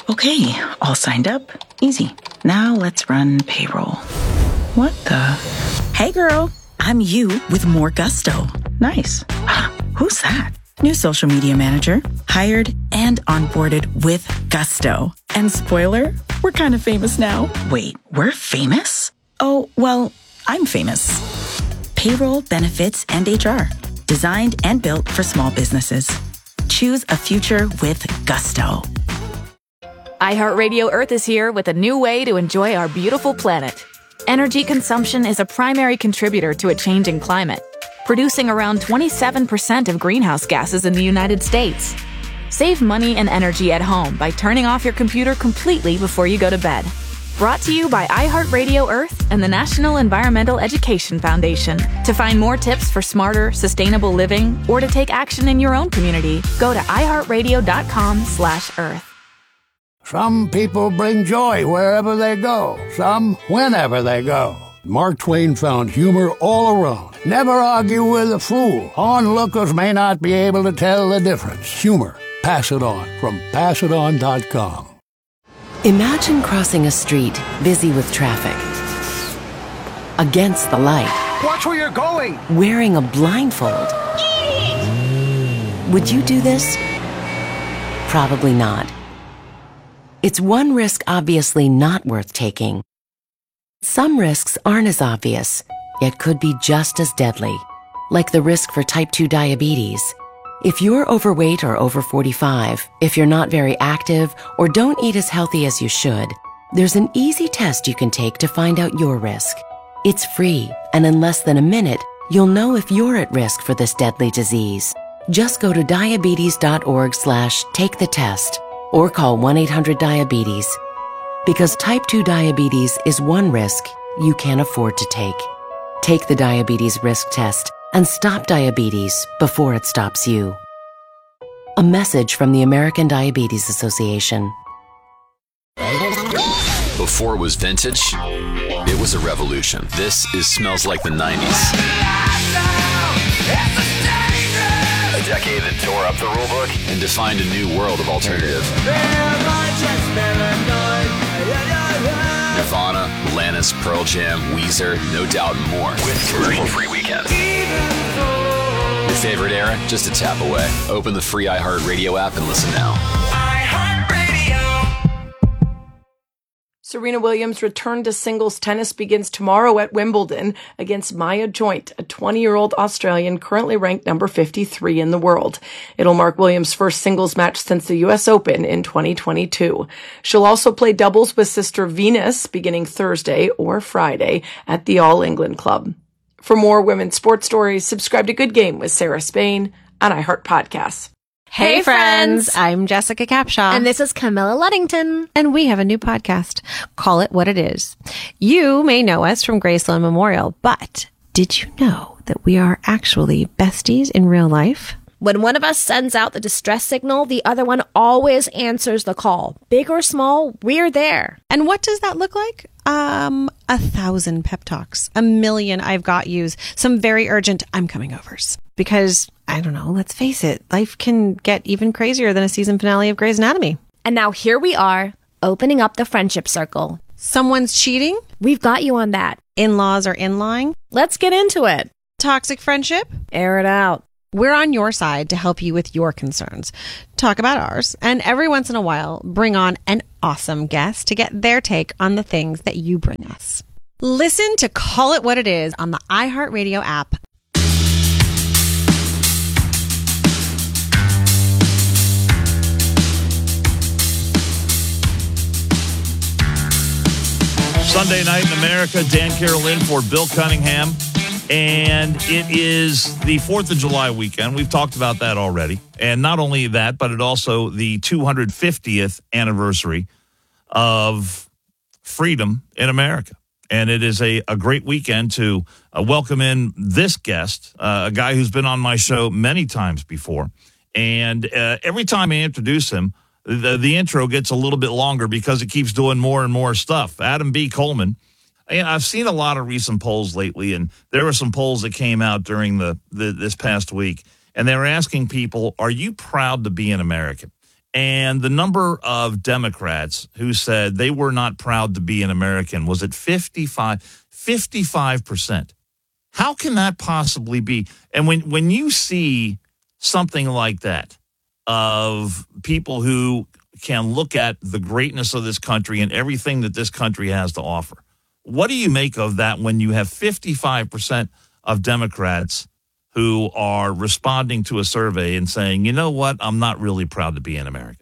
Okay, all signed up. Easy. Now let's run payroll. What the? Hey girl, I'm you with more gusto. Nice. Who's that? New social media manager. Hired and onboarded with gusto. And spoiler, we're kind of famous now. Wait, we're famous? Oh, well, I'm famous. Payroll, benefits, and HR. Designed and built for small businesses. Choose a future with gusto. iHeartRadio Earth is here with a new way to enjoy our beautiful planet. Energy consumption is a primary contributor to a changing climate, producing around 27% of greenhouse gases in the United States. Save money and energy at home by turning off your computer completely before you go to bed. Brought to you by iHeartRadio Earth and the National Environmental Education Foundation. To find more tips for smarter, sustainable living or to take action in your own community, go to iHeartRadio.com/Earth. Some people bring joy wherever they go, some whenever they go. Mark Twain found humor all around. Never argue with a fool. Onlookers may not be able to tell the difference. Humor. Pass it on from passiton.com. Imagine crossing a street busy with traffic. Against the light. Watch where you're going! Wearing a blindfold. Would you do this? Probably not. It's one risk obviously not worth taking. Some risks aren't as obvious, yet could be just as deadly, like the risk for type 2 diabetes. If you're overweight or over 45, if you're not very active, or don't eat as healthy as you should, there's an easy test you can take to find out your risk. It's free, and in less than a minute, you'll know if you're at risk for this deadly disease. Just go to diabetes.org/take-the-test or call 1-800-DIABETES. Because type 2 diabetes is one risk you can't afford to take. Take the diabetes risk test and stop diabetes before it stops you. A message from the American Diabetes Association. Before it was vintage, it was a revolution. This is Smells Like the 90s. A decade that tore up the rulebook and defined a new world of alternative. Nirvana, Alanis, Pearl Jam, Weezer, No Doubt, and more. With commercial-free weekends. Your favorite era? Just a tap away. Open the free iHeartRadio app and listen now. Serena Williams' return to singles tennis begins tomorrow at Wimbledon against Maya Joint, a 20-year-old Australian currently ranked number 53 in the world. It'll mark Williams' first singles match since the U.S. Open in 2022. She'll also play doubles with sister Venus beginning Thursday or Friday at the All England Club. For more women's sports stories, subscribe to Good Game with Sarah Spain on iHeart Podcasts. Hey friends, I'm Jessica Capshaw. And this is Camilla Luddington. And we have a new podcast, Call It What It Is. You may know us from Graceland Memorial, but did you know that we are actually besties in real life? When one of us sends out the distress signal, the other one always answers the call. Big or small, we're there. And what does that look like? 1,000 pep talks, 1,000,000 I've got yous, some very urgent I'm coming overs. Because, I don't know, let's face it, life can get even crazier than a season finale of Grey's Anatomy. And now here we are, opening up the friendship circle. Someone's cheating? We've got you on that. In-laws are in-lying? Let's get into it. Toxic friendship? Air it out. We're on your side to help you with your concerns. Talk about ours, and every once in a while, bring on an awesome guest to get their take on the things that you bring us. Listen to Call It What It Is on the iHeartRadio app. Sunday night in America, Dan Carroll in for Bill Cunningham. And it is the 4th of July weekend. We've talked about that already. And not only that, but it also the 250th anniversary of freedom in America. And it is a great weekend to welcome in this guest, a guy who's been on my show many times before. And every time I introduce him, the intro gets a little bit longer because it keeps doing more and more stuff. Adam B. Coleman. And I've seen a lot of recent polls lately, and there were some polls that came out during this past week, and they were asking people, are you proud to be an American? And the number of Democrats who said they were not proud to be an American was at 55%. How can that possibly be? And when you see something like that of people who can look at the greatness of this country and everything that this country has to offer, what do you make of that when you have 55% of Democrats who are responding to a survey and saying, you know what, I'm not really proud to be an American?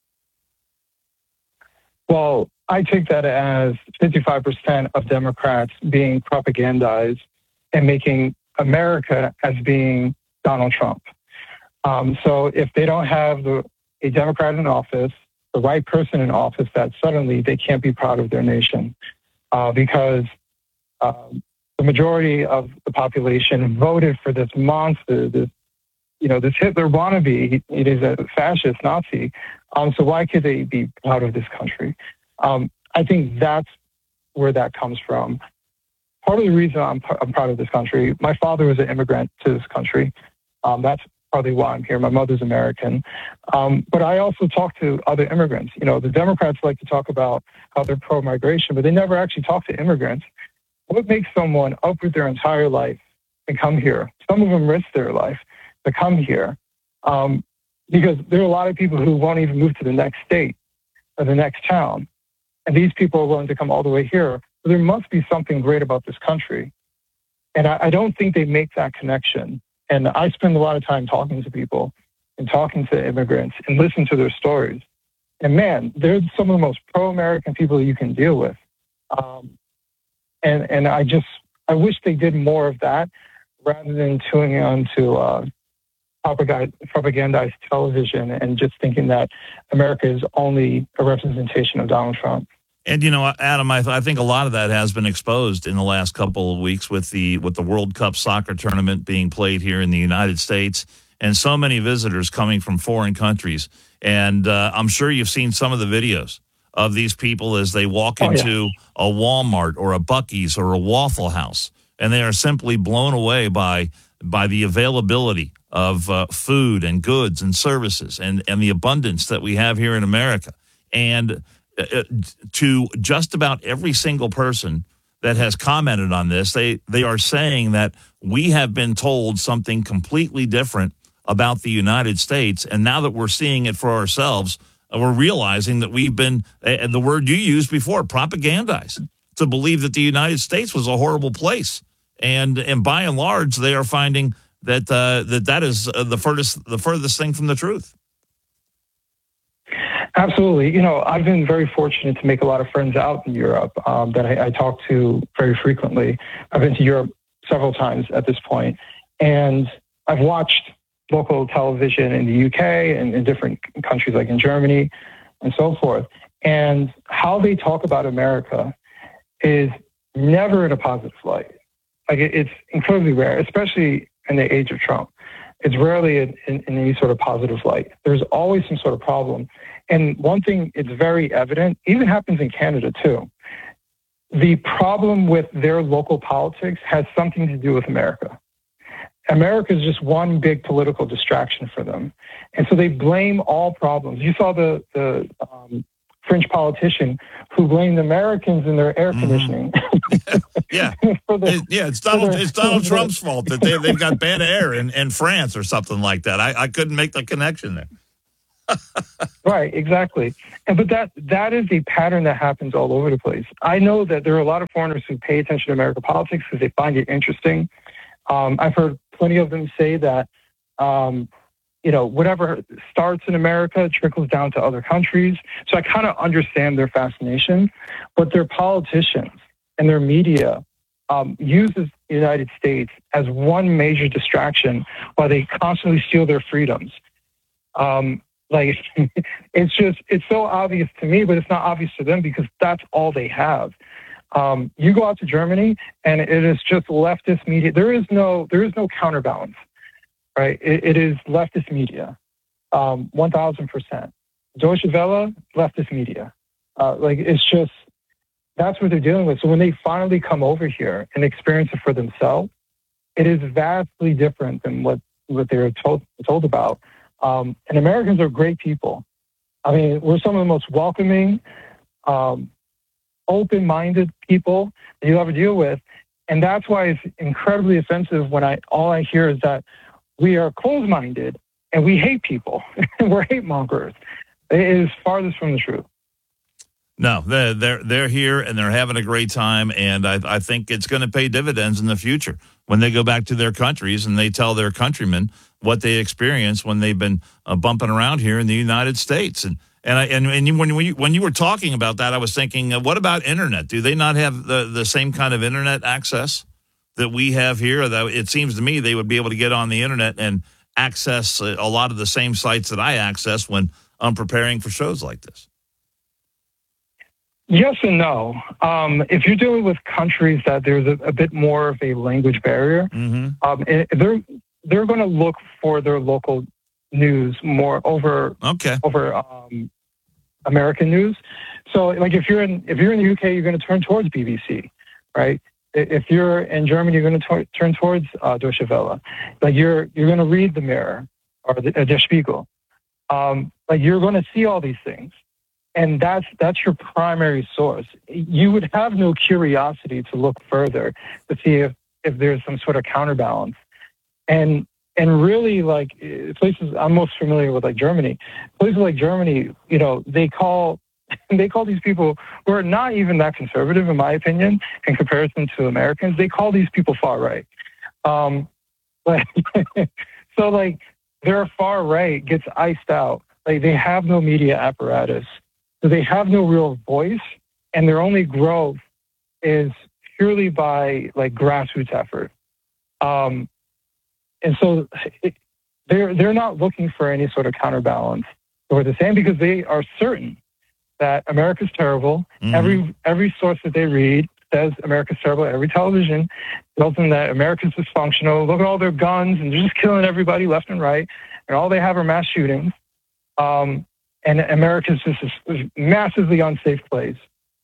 Well, I take that as 55% of Democrats being propagandized and making America as being Donald Trump. So if they don't have a Democrat in office, the right person in office, that suddenly they can't be proud of their nation because the majority of the population voted for this monster, this Hitler wannabe. It is a fascist Nazi. So why could they be proud of this country? I think that's where that comes from. Part of the reason I'm proud of this country, my father was an immigrant to this country. That's probably why I'm here. My mother's American. But I also talk to other immigrants. The Democrats like to talk about how they're pro-migration, but they never actually talk to immigrants. What makes someone uproot their entire life and come here? Some of them risk their life to come here because there are a lot of people who won't even move to the next state or the next town. And these people are willing to come all the way here. So there must be something great about this country. And I don't think they make that connection. And I spend a lot of time talking to people and talking to immigrants and listen to their stories. And man, they're some of the most pro-American people you can deal with. And I wish they did more of that rather than tuning on to propagandized television and just thinking that America is only a representation of Donald Trump. And, Adam, I think a lot of that has been exposed in the last couple of weeks with the World Cup soccer tournament being played here in the United States and so many visitors coming from foreign countries. And I'm sure you've seen some of the videos of these people as they walk into a Walmart or a Buc-ee's or a Waffle House, and they are simply blown away by the availability of food and goods and services and the abundance that we have here in America. And to just about every single person that has commented on this, they are saying that we have been told something completely different about the United States, and now that we're seeing it for ourselves, we're realizing that we've been, the word you used before, propagandized, to believe that the United States was a horrible place. And by and large, they are finding that that is the furthest thing from the truth. Absolutely. I've been very fortunate to make a lot of friends out in Europe that I talk to very frequently. I've been to Europe several times at this point, and I've watched local television in the UK and in different countries like in Germany and so forth. And how they talk about America is never in a positive light. Like it's incredibly rare, especially in the age of Trump. It's rarely in any sort of positive light. There's always some sort of problem. And one thing, it's very evident, even happens in Canada too. The problem with their local politics has something to do with America. America is just one big political distraction for them. And so they blame all problems. You saw the French politician who blamed Americans in their air conditioning. Yeah. It's Donald Trump's fault that they've got bad air in France or something like that. I couldn't make the connection there. Right, exactly. But that is a pattern that happens all over the place. I know that there are a lot of foreigners who pay attention to American politics because they find it interesting. I've heard plenty of them say that, whatever starts in America trickles down to other countries. So I kind of understand their fascination, but their politicians and their media uses the United States as one major distraction while they constantly steal their freedoms. It's so obvious to me, but it's not obvious to them because that's all they have. You go out to Germany and it is just leftist media. There is no counterbalance, right? It is leftist media, 1,000%. Deutsche Welle, leftist media. It's just, that's what they're dealing with. So when they finally come over here and experience it for themselves, it is vastly different than what they were told about. And Americans are great people. I mean, we're some of the most welcoming, open-minded people that you'll ever deal with. And that's why it's incredibly offensive when all I hear is that we are closed-minded and we hate people. We're hate mongers. It is farthest from the truth. No, they're here and they're having a great time, and I think it's going to pay dividends in the future when they go back to their countries and they tell their countrymen what they experienced when they've been bumping around here in the United States. And when you were talking about that, I was thinking, what about internet? Do they not have the same kind of internet access that we have here? It seems to me they would be able to get on the internet and access a lot of the same sites that I access when I'm preparing for shows like this. Yes and no. If you're dealing with countries that there's a bit more of a language barrier, they're going to look for their local news more over American news. So, like if you're in the UK, you're going to turn towards BBC, right? If you're in Germany, you're going to turn towards Deutsche Welle. Like you're going to read the Mirror or Der Spiegel. Like you're going to see all these things. And that's your primary source. You would have no curiosity to look further to see if there's some sort of counterbalance. And really, like places I'm most familiar with, like Germany, places like Germany, you know, they call these people who are not even that conservative, in my opinion, in comparison to Americans. They call these people far right. So like their far right gets iced out. Like they have no media apparatus. So they have no real voice, and their only growth is purely by like grassroots effort. And so they're not looking for any sort of counterbalance or the same, because they are certain that America's terrible. Mm-hmm. Every source that they read says America's terrible. Every television tells them that America's dysfunctional. Look at all their guns, and they're just killing everybody left and right, and all they have are mass shootings. And America's just a massively unsafe place.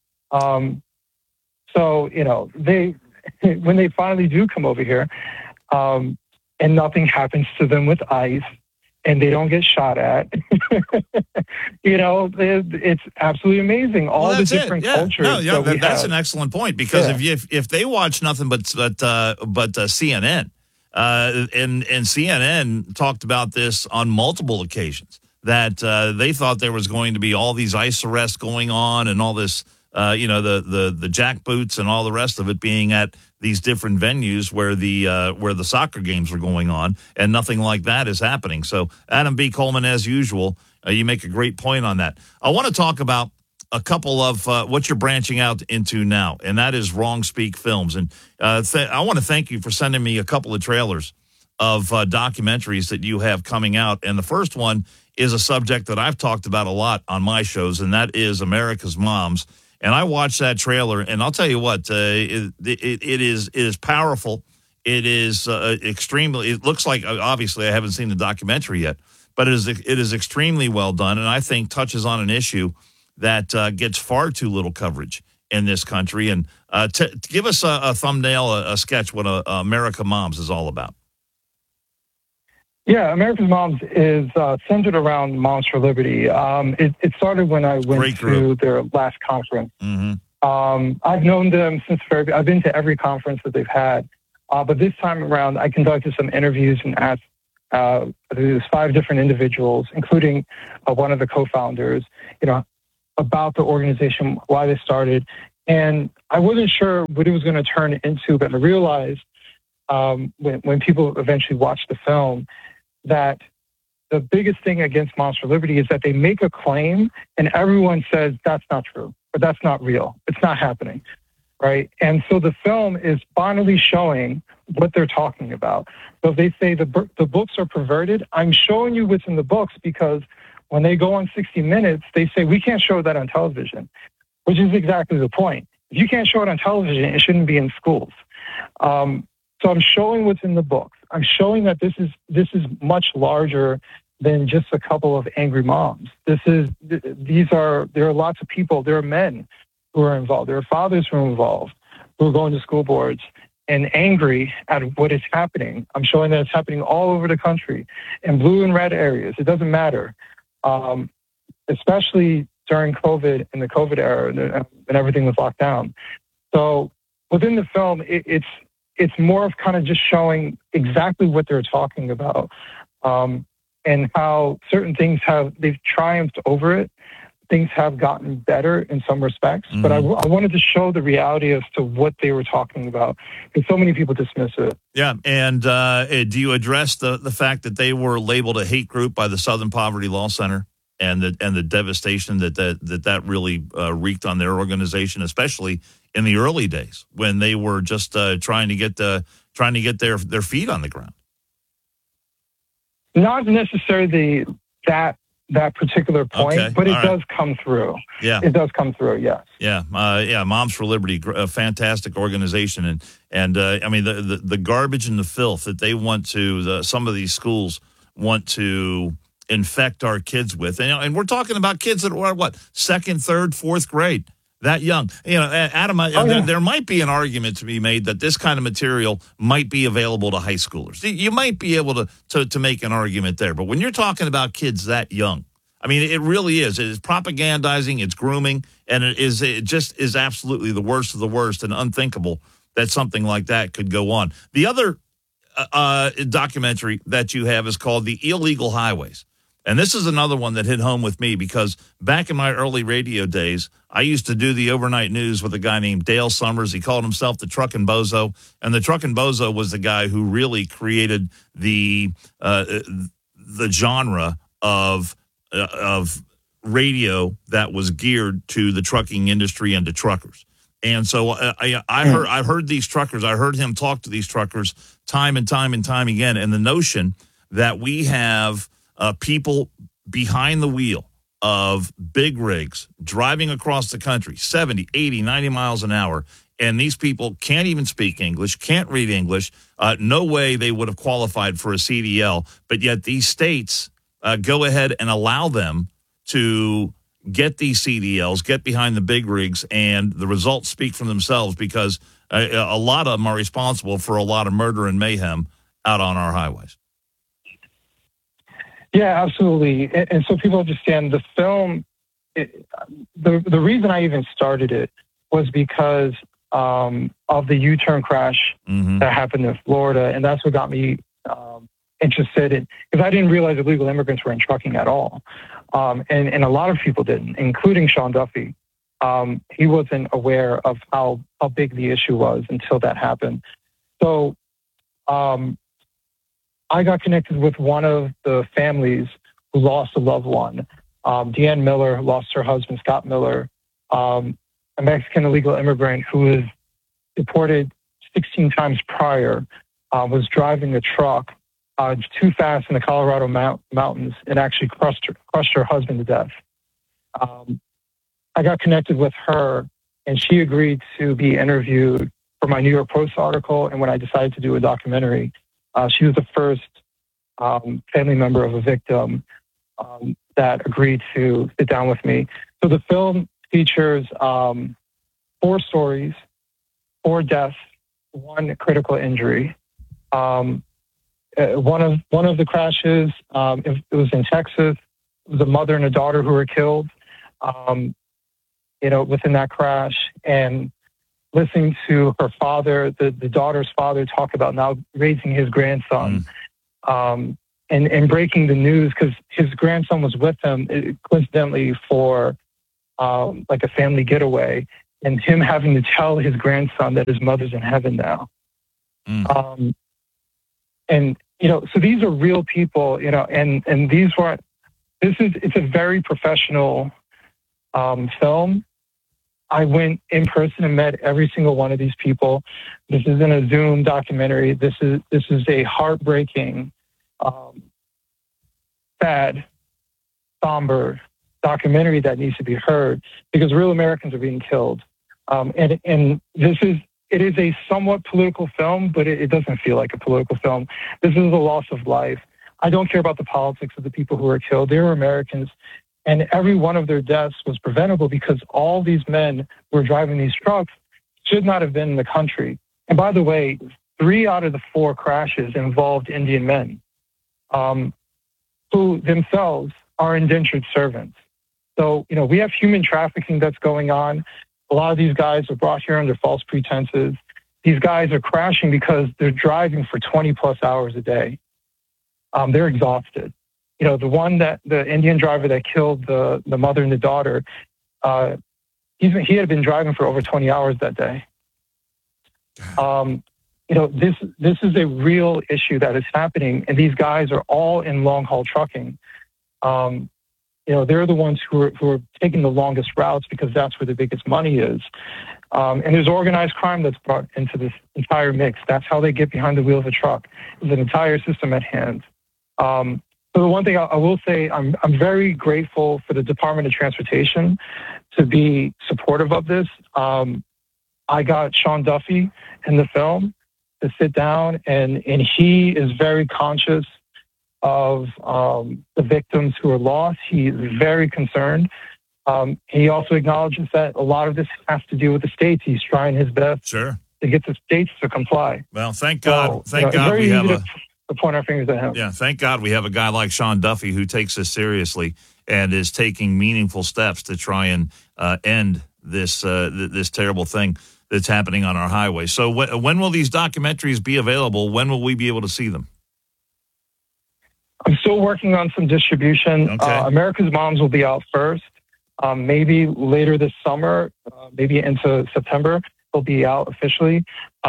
So, you know, when they finally do come over here, and nothing happens to them with ICE, and they don't get shot at, you know, it's absolutely amazing. All the different cultures. No, that's an excellent point, because if they watch nothing but CNN, and CNN talked about this on multiple occasions, that they thought there was going to be all these ICE arrests going on and all this, you know, the jackboots and all the rest of it being at these different venues where the soccer games are going on, and nothing like that is happening. So, Adam B. Coleman, as usual, you make a great point on that. I want to talk about a couple of what you're branching out into now, and that is Wrong Speak Films. And I want to thank you for sending me a couple of trailers of documentaries that you have coming out. And the first one is a subject that I've talked about a lot on my shows, and that is America's Moms. And I watched that trailer, and I'll tell you what, it is powerful. It is extremely. It looks like, obviously I haven't seen the documentary yet, but it is extremely well done, and I think touches on an issue that gets far too little coverage in this country. And to give us a thumbnail, a sketch, what America Moms is all about. Yeah, America's Moms is centered around Moms for Liberty. It started when I went to their last conference. Mm-hmm. I've known them since I've been to every conference that they've had. But this time around, I conducted some interviews and asked there's 5 different individuals, including one of the co-founders, you know, about the organization, why they started. And I wasn't sure what it was going to turn into, but I realized when people eventually watched the film, that the biggest thing against Moms for Liberty is that they make a claim and everyone says that's not true, or that's not real. It's not happening, right? And so the film is finally showing what they're talking about. So if they say the books are perverted, I'm showing you what's in the books, because when they go on 60 Minutes, they say we can't show that on television, which is exactly the point. If you can't show it on television, it shouldn't be in schools. So I'm showing what's in the books. I'm showing that this is much larger than just a couple of angry moms. There are lots of people. There are men who are involved. There are fathers who are involved, who are going to school boards and angry at what is happening. I'm showing that it's happening all over the country in blue and red areas. It doesn't matter. especially during COVID and the COVID era and everything was locked down. So within the film, it's more of kind of just showing exactly what they're talking about, and how certain things they've triumphed over it. Things have gotten better in some respects, but I wanted to show the reality as to what they were talking about, because so many people dismiss it. Yeah, and do you address the fact that they were labeled a hate group by the Southern Poverty Law Center and the devastation that really wreaked on their organization, especially in the early days when they were just trying to get their feet on the ground? Not necessarily that particular point, okay, but it does come through. Yeah, it does come through. Yes. Yeah. Moms for Liberty, a fantastic organization, and I mean the garbage and the filth that they want to some of these schools want to infect our kids with, and we're talking about kids that are what, 2nd, 3rd, 4th grade. That young. Adam, there might be an argument to be made that this kind of material might be available to high schoolers. You might be able to make an argument there. But when you're talking about kids that young, I mean, it really is. It is propagandizing, it's grooming, and it just is absolutely the worst of the worst and unthinkable that something like that could go on. The other documentary that you have is called The Illegal Highways. And this is another one that hit home with me because back in my early radio days, I used to do the overnight news with a guy named Dale Summers. He called himself the Truckin' Bozo. And the Truckin' Bozo was the guy who really created the genre of radio that was geared to the trucking industry and to truckers. And so I've heard these truckers. I heard him talk to these truckers time and time and time again. And the notion that we have people behind the wheel of big rigs driving across the country 70, 80, 90 miles an hour, and these people can't even speak English, can't read English, no way they would have qualified for a CDL, but yet these states go ahead and allow them to get these CDLs, get behind the big rigs, and the results speak for themselves because a lot of them are responsible for a lot of murder and mayhem out on our highways. Yeah, absolutely. And so people understand the film, the reason I even started it was because of the U-turn crash that happened in Florida. And that's what got me interested in, because I didn't realize illegal immigrants were in trucking at all. And a lot of people didn't, including Sean Duffy. He wasn't aware of how big the issue was until that happened. So, I got connected with one of the families who lost a loved one. Deanne Miller lost her husband, Scott Miller, a Mexican illegal immigrant who was deported 16 times prior, was driving a truck too fast in the Colorado mountains and actually crushed her husband to death. I got connected with her, and she agreed to be interviewed for my New York Post article. And when I decided to do a documentary, she was the first family member of a victim that agreed to sit down with me. So the film features 4 stories, 4 deaths, 1 critical injury. One of the crashes, it was in Texas. It was a mother and a daughter who were killed, within that crash. And listening to her father, the daughter's father, talk about now raising his grandson, and breaking the news, because his grandson was with him coincidentally for like a family getaway, and him having to tell his grandson that his mother's in heaven now. So these are real people, and it's a very professional film. I went in person and met every single one of these people. This isn't a Zoom documentary. This is a heartbreaking, sad, somber documentary that needs to be heard, because real Americans are being killed. And it is a somewhat political film, but it doesn't feel like a political film. This is a loss of life. I don't care about the politics of the people who were killed. They were Americans. And every one of their deaths was preventable, because all these men who were driving these trucks should not have been in the country. And by the way, 3 out of the 4 crashes involved Indian men, who themselves are indentured servants. So, we have human trafficking that's going on. A lot of these guys are brought here under false pretenses. These guys are crashing because they're driving for 20 plus hours a day. They're exhausted. The Indian driver that killed the mother and the daughter, he had been driving for over 20 hours that day. This is a real issue that is happening, and these guys are all in long haul trucking. They're the ones who are taking the longest routes because that's where the biggest money is. And there's organized crime that's brought into this entire mix. That's how they get behind the wheel of a truck. There's an entire system at hand. So the one thing I will say, I'm very grateful for the Department of Transportation to be supportive of this. I got Sean Duffy in the film to sit down, and he is very conscious of the victims who are lost. He's very concerned. He also acknowledges that a lot of this has to do with the states. He's trying his best to get the states to comply. Well, thank God. Thank God we have to point our fingers at him. Yeah, thank God we have a guy like Sean Duffy who takes this seriously and is taking meaningful steps to try and end this this terrible thing that's happening on our highway. So when will these documentaries be available? When will we be able to see them? I'm still working on some distribution. Okay. America's Moms will be out first. Maybe later this summer, maybe into September, they'll be out officially.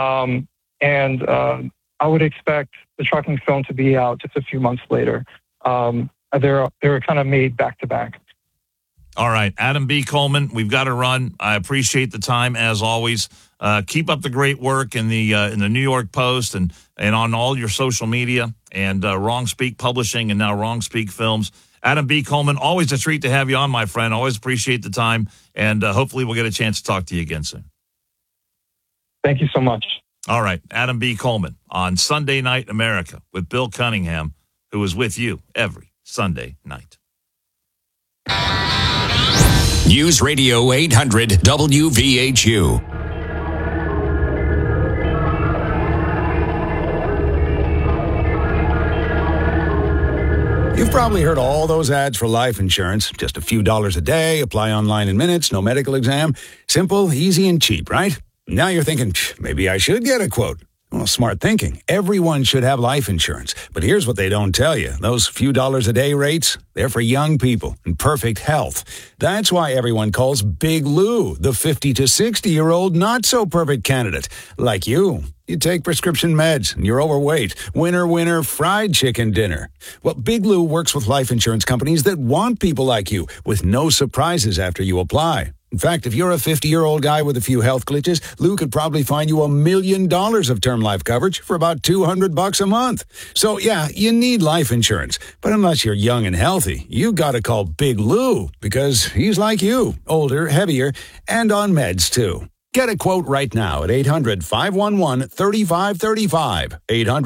And I would expect the trucking film to be out just a few months later. They're kind of made back to back. All right, Adam B. Coleman, we've got to run. I appreciate the time as always. Keep up the great work in the New York Post and on all your social media and Wrong Speak Publishing and now Wrong Speak Films. Adam B. Coleman, always a treat to have you on, my friend. Always appreciate the time, and hopefully we'll get a chance to talk to you again soon. Thank you so much. All right, Adam B. Coleman on Sunday Night America with Bill Cunningham, who is with you every Sunday night. News Radio 800 WVHU. You've probably heard all those ads for life insurance. Just a few dollars a day, apply online in minutes, no medical exam. Simple, easy, and cheap, right? Now you're thinking, maybe I should get a quote. Well, smart thinking. Everyone should have life insurance. But here's what they don't tell you. Those few dollars a day rates, they're for young people in perfect health. That's why everyone calls Big Lou the 50 to 60-year-old not-so-perfect candidate. Like you. You take prescription meds and you're overweight. Winner, fried chicken dinner. Well, Big Lou works with life insurance companies that want people like you with no surprises after you apply. In fact, if you're a 50-year-old guy with a few health glitches, Lou could probably find you $1 million of term life coverage for about $200 a month. So, yeah, you need life insurance. But unless you're young and healthy, you got to call Big Lou because he's like you, older, heavier, and on meds, too. Get a quote right now at 800-511-3535,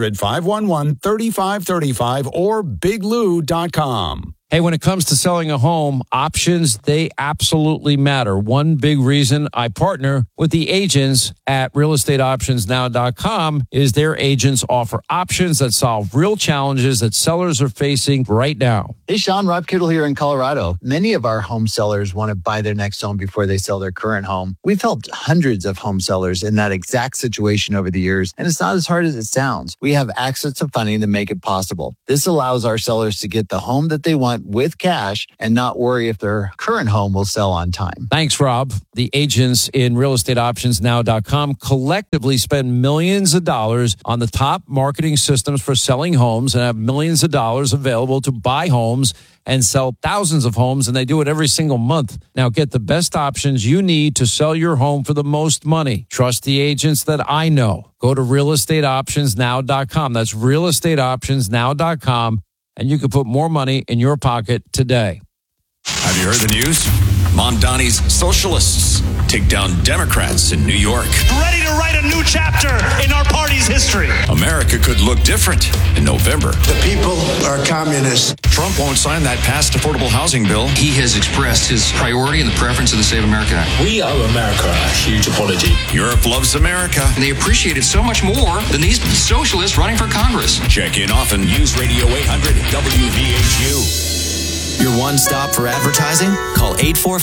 800-511-3535, or biglou.com. Hey, when it comes to selling a home, options, they absolutely matter. One big reason I partner with the agents at realestateoptionsnow.com is their agents offer options that solve real challenges that sellers are facing right now. Hey, Sean, Rob Kittle here in Colorado. Many of our home sellers want to buy their next home before they sell their current home. We've helped hundreds of home sellers in that exact situation over the years, and it's not as hard as it sounds. We have access to funding to make it possible. This allows our sellers to get the home that they want with cash and not worry if their current home will sell on time. Thanks, Rob. The agents in realestateoptionsnow.com collectively spend millions of dollars on the top marketing systems for selling homes and have millions of dollars available to buy homes and sell thousands of homes, and they do it every single month. Now get the best options you need to sell your home for the most money. Trust the agents that I know. Go to realestateoptionsnow.com. That's realestateoptionsnow.com. And you can put more money in your pocket today. Have you heard the news? Mondani's socialists take down Democrats in New York. Ready to write a new chapter in our party's history. America could look different in November. The people are communists. Trump won't sign that passed affordable housing bill. He has expressed his priority and the preference of the Save America Act. We owe America a huge apology. Europe loves America. And they appreciate it so much more than these socialists running for Congress. Check in often. News Radio 800 WVHU. Your one stop for advertising? Call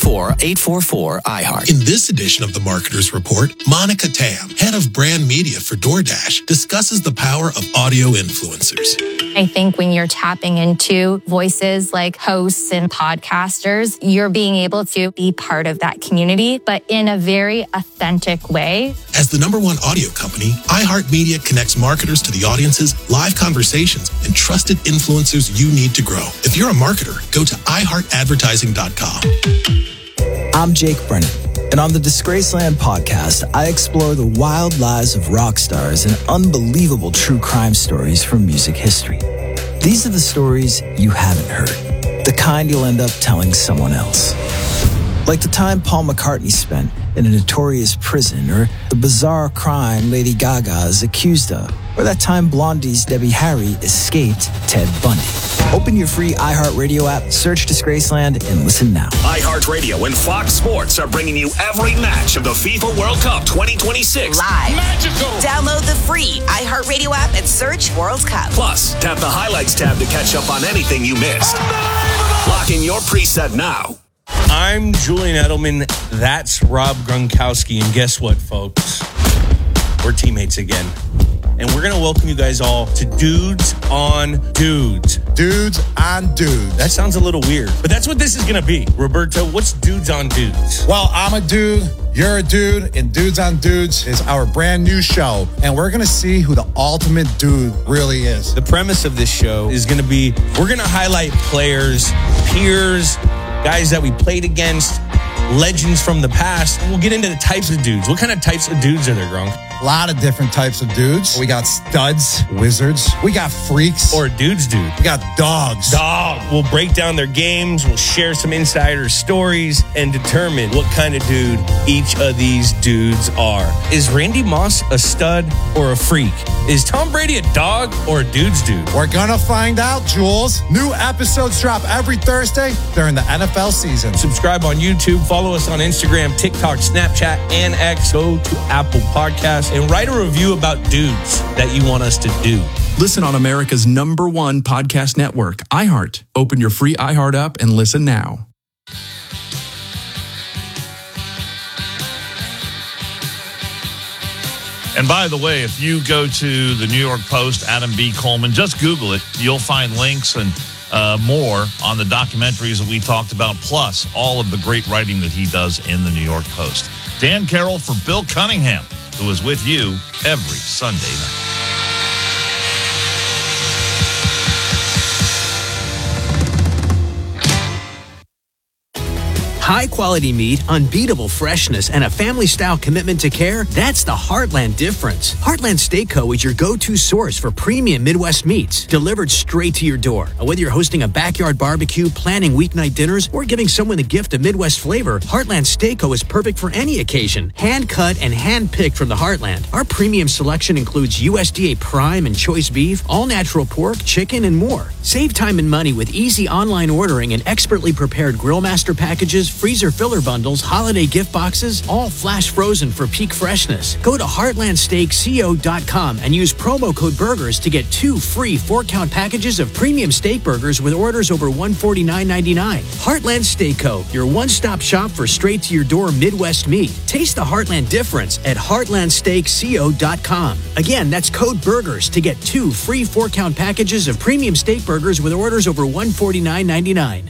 844-844-iHeart. In this edition of the Marketer's Report, Monica Tam, head of brand media for DoorDash, discusses the power of audio influencers. I think when you're tapping into voices like hosts and podcasters, you're being able to be part of that community, but in a very authentic way. As the #1 audio company, iHeartMedia connects marketers to the audiences, live conversations, and trusted influencers you need to grow. If you're a marketer, go to iHeartAdvertising.com. I'm Jake Brennan, and on the Disgraceland podcast, I explore the wild lives of rock stars and unbelievable true crime stories from music history. These are the stories you haven't heard, the kind you'll end up telling someone else. Like the time Paul McCartney spent in a notorious prison, or the bizarre crime Lady Gaga is accused of, or that time Blondie's Debbie Harry escaped Ted Bundy. Open your free iHeartRadio app, search Disgraceland, and listen now. iHeartRadio and Fox Sports are bringing you every match of the FIFA World Cup 2026. Live. Magical. Download the free iHeartRadio app and search World Cup. Plus, tap the Highlights tab to catch up on anything you missed. Lock in your preset now. I'm Julian Edelman. That's Rob Gronkowski. And guess what, folks? We're teammates again. And we're going to welcome you guys all to Dudes on Dudes. Dudes on Dudes. That sounds a little weird, but that's what this is going to be. Roberto, what's Dudes on Dudes? Well, I'm a dude, you're a dude, and Dudes on Dudes is our brand new show. And we're going to see who the ultimate dude really is. The premise of this show is going to be, we're going to highlight players, peers, guys that we played against, legends from the past. We'll get into the types of dudes. What kind of types of dudes are there, Gronk? A lot of different types of dudes. We got studs, wizards. We got freaks. Or dudes. We got dogs. We'll break down their games. We'll share some insider stories and determine what kind of dude each of these dudes are. Is Randy Moss a stud or a freak? Is Tom Brady a dog or a dude's dude? We're gonna find out, Jules. New episodes drop every Thursday during the NFL season. Subscribe on YouTube. Follow us on Instagram, TikTok, Snapchat, and X. Go to Apple Podcasts and write a review about dudes that you want us to do. Listen on America's #1 podcast network, iHeart. Open your free iHeart app and listen now. And by the way, if you go to the New York Post, Adam B. Coleman, just Google it. You'll find links and more on the documentaries that we talked about, plus all of the great writing that he does in the New York Post. Dan Carroll for Bill Cunningham, who is with you every Sunday night. High-quality meat, unbeatable freshness, and a family-style commitment to care, that's the Heartland difference. Heartland Steak Co. is your go-to source for premium Midwest meats, delivered straight to your door. Whether you're hosting a backyard barbecue, planning weeknight dinners, or giving someone a gift of Midwest flavor, Heartland Steak Co. is perfect for any occasion. Hand-cut and hand-picked from the Heartland. Our premium selection includes USDA prime and choice beef, all-natural pork, chicken, and more. Save time and money with easy online ordering and expertly prepared Grillmaster packages, freezer filler bundles, holiday gift boxes, all flash frozen for peak freshness. Go to heartlandsteakco.com and use promo code BURGERS to get 2 free 4-count packages of premium steak burgers with orders over $149.99. Heartland Steak Co., your one-stop shop for straight-to-your-door Midwest meat. Taste the Heartland difference at heartlandsteakco.com. Again, that's code BURGERS to get 2 free 4-count packages of premium steak burgers with orders over $149.99.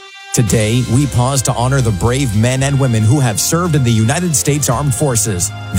Today, we pause to honor the brave men and women who have served in the United States Armed Forces.